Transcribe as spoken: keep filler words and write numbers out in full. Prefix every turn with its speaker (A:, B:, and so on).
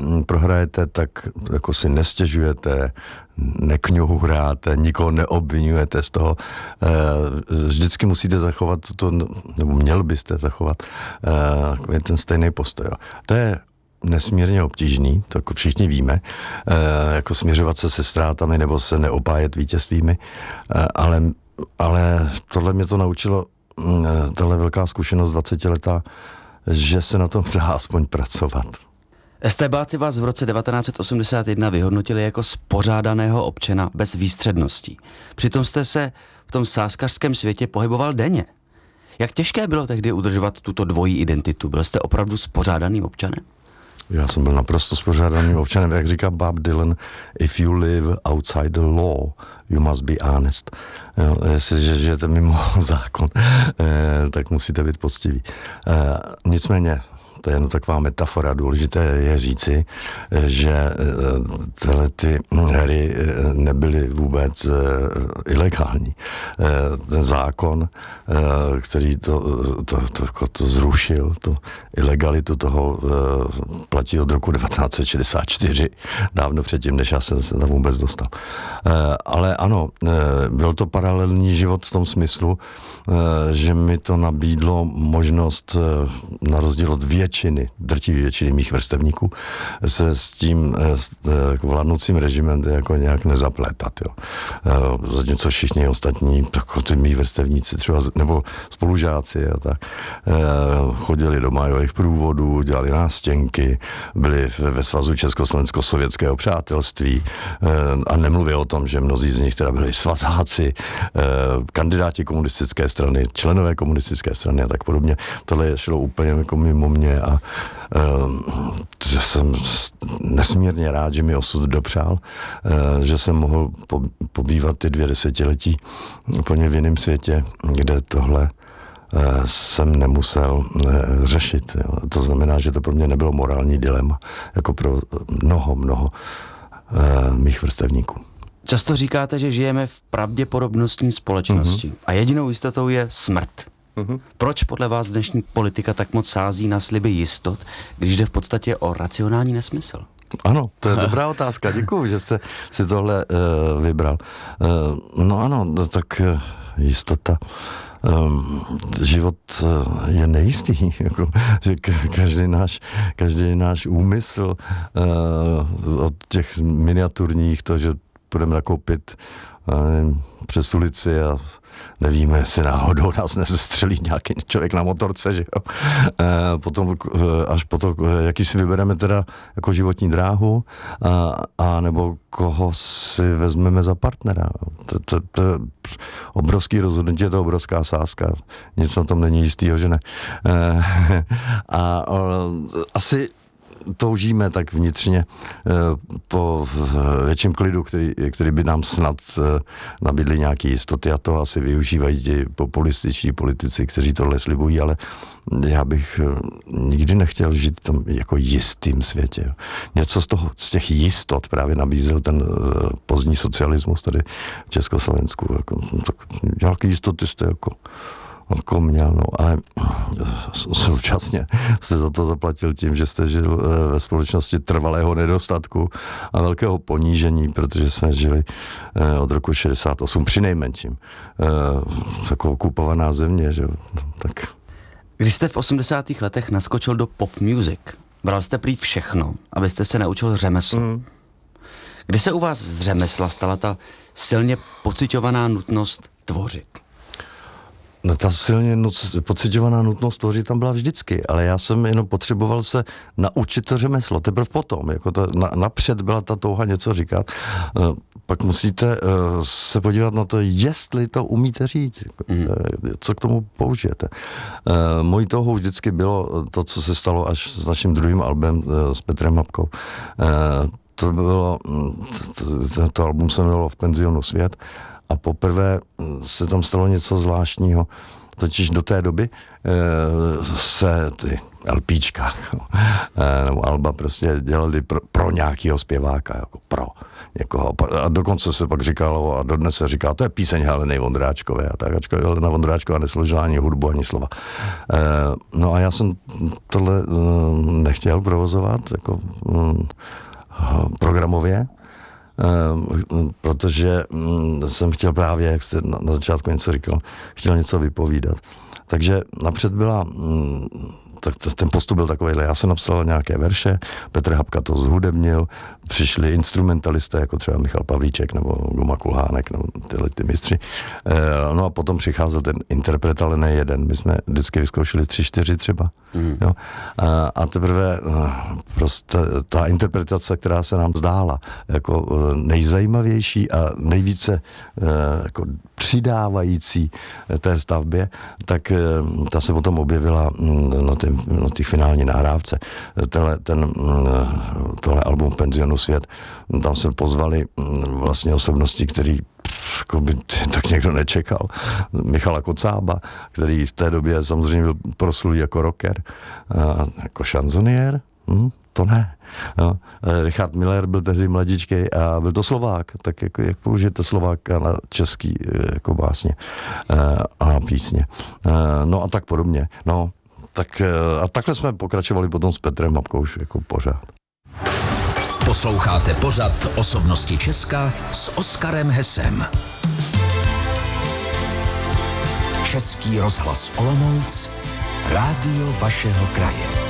A: prohrajete, tak jako si nestěžujete, nekňuhráte, nikoho neobvinujete z toho. Vždycky musíte zachovat to, nebo měl byste zachovat ten stejný postoj. To je nesmírně obtížný, to jako všichni víme, jako směřovat se se ztrátami nebo se neopájet vítězstvími, ale, ale tohle mě to naučilo, tahle velká zkušenost dvacetiletá, že se na tom dá aspoň pracovat.
B: Estébáci vás v roce devatenáct set osmdesát jedna vyhodnotili jako spořádaného občana bez výstředností. Přitom jste se v tom sázkařském světě pohyboval denně. Jak těžké bylo tehdy udržovat tuto dvojí identitu? Byl jste opravdu spořádaným občanem?
A: Já jsem byl naprosto spořádaným občanem, jak říká Bob Dylan, if you live outside the law, you must be honest. Jo, jestliže žijete mimo zákon, eh, tak musíte být poctiví. Eh, nicméně, to je jen taková metafora, důležité je říci, že tyhle ty hry nebyly vůbec ilegální. Ten zákon, který to, to, to, to zrušil, to ilegalitu toho platí od roku devatenáct set šedesát čtyři, dávno předtím, než já jsem se tam vůbec dostal. Ale ano, byl to paralelní život v tom smyslu, že mi to nabídlo možnost na rozdíl od většiny, drtivé většiny mých vrstevníků, se s tím s vládnoucím režimem jako nějak nezaplétat. Jo. Zatímco všichni ostatní, jako ty mý vrstevníci třeba, nebo spolužáci a tak, chodili do májových průvodů, dělali nástěnky, byli ve svazu Československo-sovětského přátelství a nemluvě o tom, že mnozí z nich teda byli svazáci, kandidáti komunistické strany, členové komunistické strany a tak podobně. Tohle šlo úplně jako mimo mě a uh, jsem nesmírně rád, že mi osud dopřál, uh, že jsem mohl po, pobývat ty dvě desetiletí úplně v jiném světě, kde tohle uh, jsem nemusel uh, řešit. Jo. To znamená, že to pro mě nebylo morální dilema, jako pro mnoho, mnoho uh, mých vrstevníků.
B: Často říkáte, že žijeme v pravděpodobnostní společnosti uh-huh. a jedinou jistotou je smrt. Uh-huh. Proč podle vás dnešní politika tak moc sází na sliby jistot, když jde v podstatě o racionální nesmysl?
A: Ano, to je dobrá otázka. Děkuju, že jste si tohle uh, vybral. Uh, no ano, tak uh, jistota. Um, život uh, je nejistý, jako, že každý náš, každý náš úmysl uh, od těch miniaturních, to, že půjdeme nakoupit nevím, přes ulici a nevíme, jestli náhodou nás nezestřelí nějaký člověk na motorce, že jo. E, potom až potom, jaký si vybereme teda jako životní dráhu a, a nebo koho si vezmeme za partnera. To, to, to je obrovský rozhodnutí, je to obrovská sázka. Nic na tom není jistýho, že ne. E, a o, asi toužíme tak vnitřně po větším klidu, který, který by nám snad nabídli nějaké jistoty a to asi využívají ti populističní politici, kteří tohle slibují, ale já bych nikdy nechtěl žít v tom jako jistým světě. Něco z toho, z těch jistot právě nabízel ten pozdní socialismus tady v Československu. Jako, tak nějaké jistoty jste jako jako měl, no, ale současně jste za to zaplatil tím, že jste žil ve společnosti trvalého nedostatku a velkého ponížení, protože jsme žili od roku šedesát osm přinejmenším jako okupovaná země, že tak.
B: Když jste v osmdesátých letech naskočil do pop music, bral jste prý všechno, abyste se naučil řemeslo. Mm. Kdy se u vás z řemesla stala ta silně pociťovaná nutnost tvořit?
A: No, ta silně nuc, pociťovaná nutnost tvořit tam byla vždycky, ale já jsem jenom potřeboval se naučit to řemeslo, teprve potom, jako to, na, napřed byla ta touha něco říkat, uh, pak musíte uh, se podívat na to, jestli to umíte říct, mm. uh, co k tomu použijete. Uh, mojí touhou vždycky bylo to, co se stalo až s naším druhým albem uh, s Petrem Hapkou. Uh, to bylo, to, to, to album se jmenovalo V penzionu svět, a poprvé se tam stalo něco zvláštního. Totiž do té doby e, se ty LPčka e, nebo alba prostě dělali pro, pro nějakého zpěváka, jako pro. někoho. A dokonce se pak říkalo, a dodnes se říká, to je píseň Heleny Vondráčkové. A tak, ačkoliv Helena Vondráčková nesložila ani hudbu, ani slova. E, no a já jsem tohle nechtěl provozovat jako mm, programově, protože jsem chtěl právě, jak jste na začátku něco říkal, chtěl něco vypovídat. Takže napřed byla, tak ten postup byl takovýhle, já jsem napsal nějaké verše, Petr Habka to zhudebnil, přišli instrumentalisté, jako třeba Michal Pavlíček nebo Goma Kulhánek, nebo tyhle ty mistři. No a potom přicházel ten interpret, ale ne jeden. My jsme vždycky vyzkoušeli tři, čtyři třeba. Mm. Jo? A teprve prostě ta interpretace, která se nám zdála jako nejzajímavější a nejvíce jako přidávající té stavbě, tak ta se potom objevila na té na té finální nahrávce. Tenhle, ten, tohle album Penzionu Svět, tam se pozvali vlastně osobnosti, který jako by tak někdo nečekal. Michala Kocába, který v té době samozřejmě byl proslulý jako rocker, a jako šanzoniér, hm, to ne. No. Richard Miller byl tehdy mladíčkej a byl to Slovák, tak jako, jak použijete Slováka na český jako básně a písně. No a tak podobně. No, tak a takhle jsme pokračovali potom s Petrem Habkou už jako pořád.
C: Posloucháte pořad Osobnosti Česka s Oskarem Hesem. Český rozhlas Olomouc, rádio vašeho kraje.